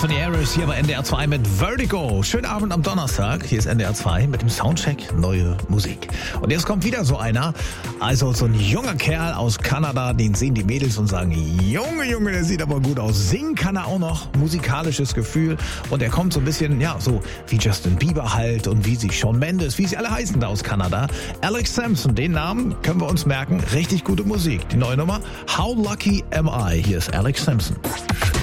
Anthony Harris hier bei NDR 2 mit Vertigo. Schönen Abend am Donnerstag. Hier ist NDR 2 mit dem Soundcheck Neue Musik. Und jetzt kommt wieder so einer, also so ein junger Kerl aus Kanada, den sehen die Mädels und sagen, Junge, der sieht aber gut aus. Singen kann er auch noch, musikalisches Gefühl. Und er kommt so ein bisschen, ja, so wie Justin Bieber halt und wie sie Shawn Mendes, wie sie alle heißen da aus Kanada. Alex Sampson, den Namen können wir uns merken. Richtig gute Musik. Die neue Nummer, How Lucky Am I? Hier ist Alex Sampson.